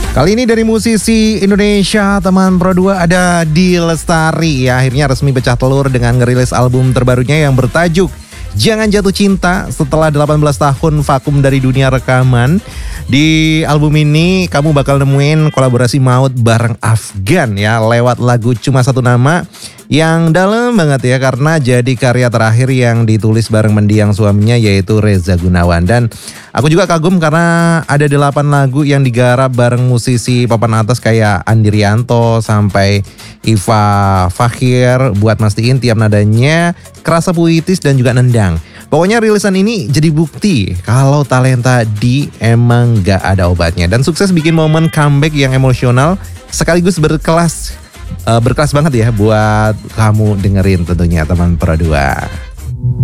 Kali ini dari musisi Indonesia teman Pro 2 ada Di Lestari ya, akhirnya resmi pecah telur dengan ngerilis album terbarunya yang bertajuk Jangan Jatuh Cinta setelah 18 tahun vakum dari dunia rekaman. Di album ini kamu bakal nemuin kolaborasi maut bareng Afgan ya lewat lagu Cuma Satu Nama yang dalam banget ya karena jadi karya terakhir yang ditulis bareng mendiang suaminya yaitu Reza Gunawan. Dan aku juga kagum karena ada 8 lagu yang digarap bareng musisi papan atas kayak Andi Rianto sampai Iva Fakhir buat mastiin tiap nadanya kerasa puitis dan juga nendang. Pokoknya rilisan ini jadi bukti kalau talenta Di emang gak ada obatnya. Dan sukses bikin momen comeback yang emosional sekaligus berkelas banget ya buat kamu dengerin tentunya teman Pro 2.